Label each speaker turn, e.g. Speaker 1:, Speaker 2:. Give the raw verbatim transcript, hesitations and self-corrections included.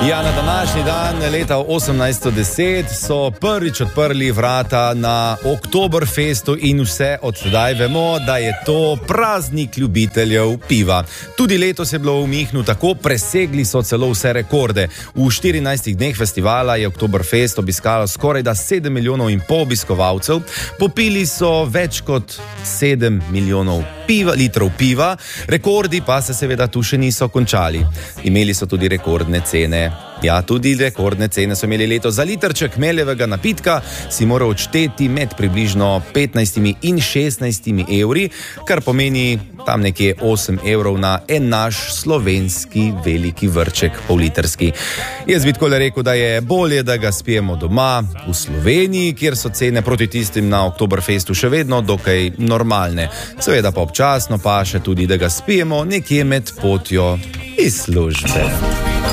Speaker 1: Ja, na današnji dan leta osemnajststo deset so prvič odprli vrata na Oktoberfestu in vse od sedaj vemo, da je to praznik ljubiteljev piva. Tudi letos je bilo v Münchnu tako, presegli so celo vse rekorde. V štirinajstih dneh festivala je Oktoberfest obiskalo skoraj da sedem milijonov in pol obiskovalcev, popili so več kot sedem milijonov piva, litrov piva, rekordi pa se seveda tu še niso končali. Imeli so tudi rekordne cene. Ja, tudi rekordne cene so imeli letos. Za litrček hmeljevega napitka si moral odšteti med približno petnajstimi in šestnajstimi evri, kar pomeni tam nekje osem evrov na en naš slovenski veliki vrček pollitrski. Jaz bi tako rekel, da je bolje, da ga spijemo doma v Sloveniji, kjer so cene proti tistim na Oktoberfestu še vedno dokaj normalne. Seveda pa občasno pa še tudi, da ga spijemo nekje med potjo iz službe.